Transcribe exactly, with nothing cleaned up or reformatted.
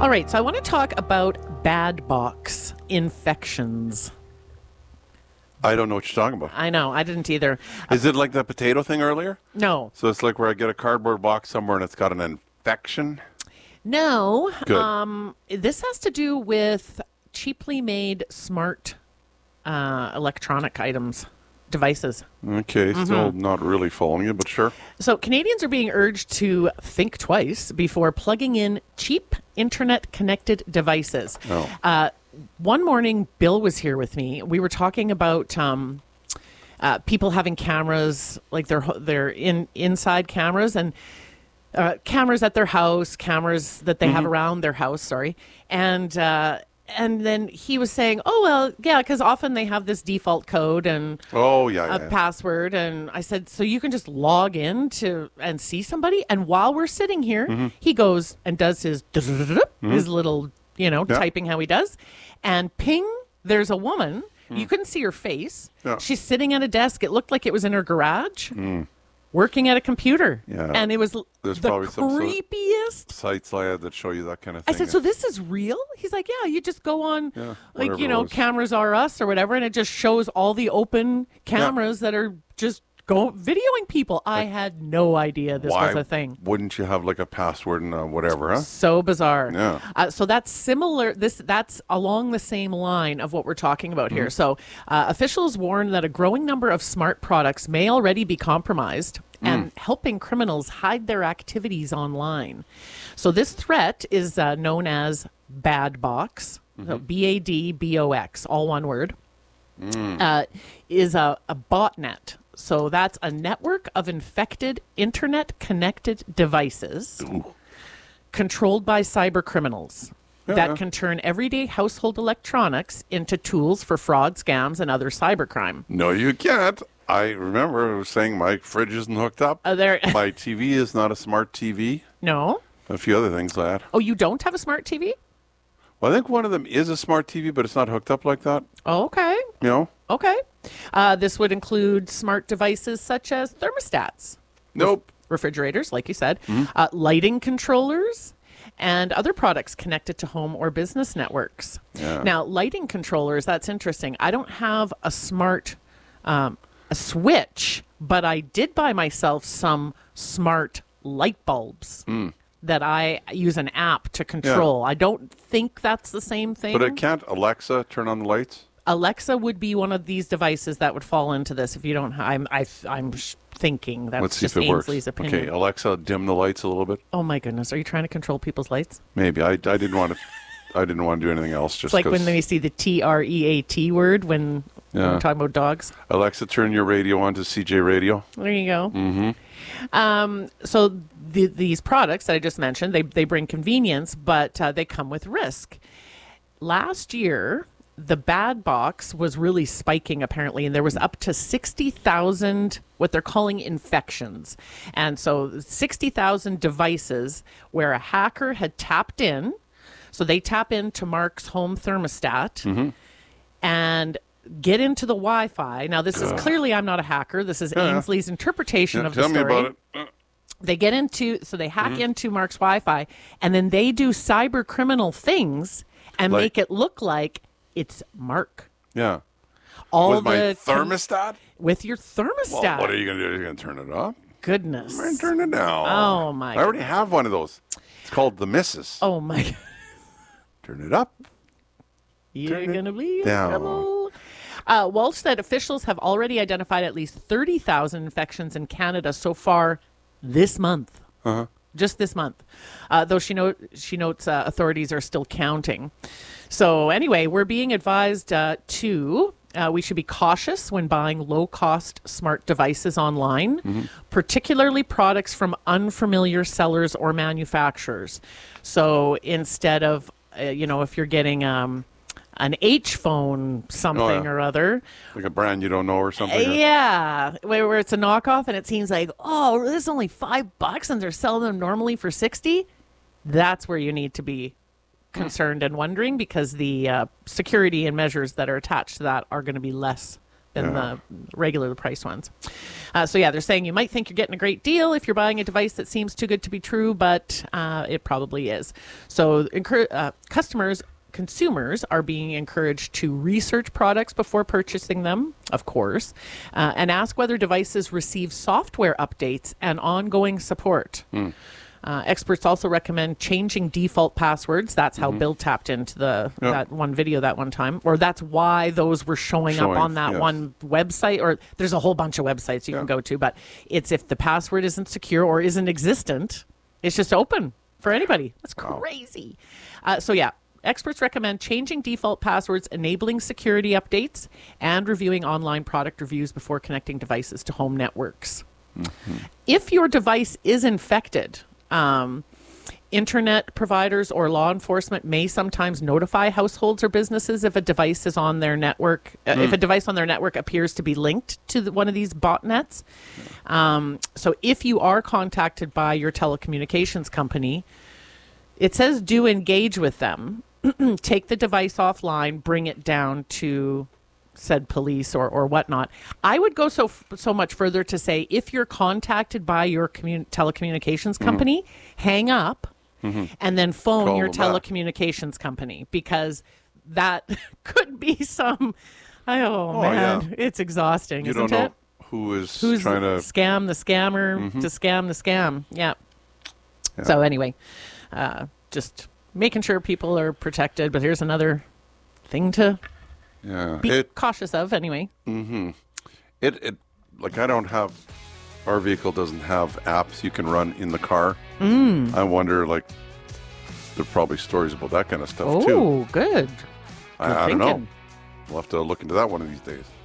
All right, so I want to talk about bad box infections. I don't know what you're talking about. I know, I didn't either. Is it like that potato thing earlier? No. So it's like where I get a cardboard box somewhere and it's got an infection? No. Good. Um, this has to do with cheaply made smart uh, electronic items, devices. Okay, Mm-hmm. still not really following you, but sure. So Canadians are being urged to think twice before plugging in cheap internet-connected devices. Oh. Uh, one morning, Bill was here with me. We were talking about um, uh, people having cameras, like they're they're in inside cameras and uh, cameras at their house, cameras that they Mm-hmm. have around their house. Sorry, and. Uh, And then he was saying, oh, well, yeah, because often they have this default code and Oh, yeah, yeah. a yeah. password. And I said, so you can just log in to and see somebody. And while we're sitting here, Mm-hmm. he goes and does his, his little, you know, Yeah. typing how he does. And ping, there's a woman. You couldn't see her face. Mm. Yeah. She's sitting at a desk. It looked like it was in her garage. Working at a computer. Yeah. And it was l- There's the probably some sort of- creepiest. Sites like that that show you that kind of I thing. said, so this is real? He's like, yeah, you just go on, Yeah, like, whatever you it know, was. Cameras R Us or whatever, and it just shows all the open cameras that are just go videoing people. I had no idea this Why was a thing. wouldn't you have like a password and uh, whatever, huh? So bizarre. Yeah. Uh, so that's similar. This that's along the same line of what we're talking about here. So uh, officials warn that a growing number of smart products may already be compromised and helping criminals hide their activities online. So this threat is uh, known as Bad Box, so B A D B O X, all one word. Uh, is a, a botnet. So that's a network of infected internet-connected devices controlled by cyber criminals Yeah, that yeah. can turn everyday household electronics into tools for fraud, scams, and other cybercrime. No, you can't. I remember I was saying my fridge isn't hooked up. Uh, there, My T V is not a smart T V. no. A few other things like that. Oh, you don't have a smart T V? Well, I think one of them is a smart T V, but it's not hooked up like that. Oh, okay. You know? Okay. Uh, this would include smart devices such as thermostats, Nope. refrigerators, like you said, Mm-hmm. uh, lighting controllers, and other products connected to home or business networks. Yeah. Now, lighting controllers, that's interesting. I don't have a smart um, a switch, but I did buy myself some smart light bulbs Mm. that I use an app to control. I don't think that's the same thing. But it can't Alexa turn on the lights? Alexa would be one of these devices that would fall into this. If you don't, I'm I, I'm sh- thinking that's Let's see just if it Ainsley's works. opinion. Okay, Alexa, dim the lights a little bit. Oh my goodness, are you trying to control people's lights? Maybe. I, I didn't want to. I didn't want to do anything else. Just It's like when 'cause- they see the T R E A T word when, when Yeah. we're talking about dogs. Alexa, turn your radio on to C J Radio. There you go. Mm-hmm. Um, so the, these products that I just mentioned, they they bring convenience, but uh, they come with risk. Last year, the bad box was really spiking apparently, and there was up to sixty thousand what they're calling infections. And so sixty thousand devices where a hacker had tapped in. So they tap into Mark's home thermostat Mm-hmm. and get into the Wi-Fi. Now, this is clearly, I'm not a hacker. This is Yeah. Ainsley's interpretation Yeah, of the tell me story. about it. Uh, They get into, so they hack Mm-hmm. into Mark's Wi-Fi, and then they do cyber criminal things and Like- make it look like it's Mark. Yeah. All With my the com- thermostat? with your Well, thermostat. what are you going to do? You're going to turn it off? Goodness. I turn it down. Oh, my I already have one of those. It's called the Missus. Oh my! Turn it up. You're Turn it gonna be in down. trouble. Uh, Welch said officials have already identified at least thirty thousand infections in Canada so far this month. Uh-huh. Just this month. Uh, though she, note, she notes uh, authorities are still counting. So anyway, we're being advised uh, to, uh, we should be cautious when buying low-cost smart devices online, Mm-hmm. particularly products from unfamiliar sellers or manufacturers. So instead of, uh, you know, if you're getting um, an H phone something Oh, yeah. or other, Like a brand you don't know or something. or- yeah, where, where it's a knockoff and it seems like, oh, this is only five bucks and they're selling them normally for sixty. That's where you need to be concerned and wondering, because the uh, security and measures that are attached to that are going to be less than Yeah. the regular priced ones. Uh, so yeah, they're saying you might think you're getting a great deal if you're buying a device that seems too good to be true, but uh, it probably is. So encourage uh, customers. Consumers are being encouraged to research products before purchasing them, of course, uh, and ask whether devices receive software updates and ongoing support. Mm. Uh, experts also recommend changing default passwords. That's how mm-hmm. Bill tapped into the yep. that one video that one time, or that's why those were showing, showing up on that yes. one website. Or there's a whole bunch of websites you yeah. can go to, but it's if the password isn't secure or isn't existent, it's just open for anybody. That's crazy. Wow. Uh, so yeah. Experts recommend changing default passwords, enabling security updates, and reviewing online product reviews before connecting devices to home networks. Mm-hmm. If your device is infected, um, internet providers or law enforcement may sometimes notify households or businesses if a device is on their network, uh, mm. if a device on their network appears to be linked to the, one of these botnets. Um, so if you are contacted by your telecommunications company, it says do engage with them. Take the device offline, bring it down to said police or, or whatnot. I would go so so much further to say if you're contacted by your commun- telecommunications company, mm-hmm. hang up mm-hmm. and then phone Call your telecommunications back. company, because that could be some, oh, oh man, yeah. it's exhausting, you isn't don't know it? Who is Who's trying to scam the scammer mm-hmm. to scam the scam. Yeah. yeah. So anyway, uh, just... making sure people are protected, but here's another thing to yeah. be it, cautious of anyway. Mm-hmm. It, it, like I don't have, our vehicle doesn't have apps you can run in the car. Mm. I wonder, like, there are probably stories about that kind of stuff oh, too. Oh, good. I, I don't know. We'll have to look into that one of these days.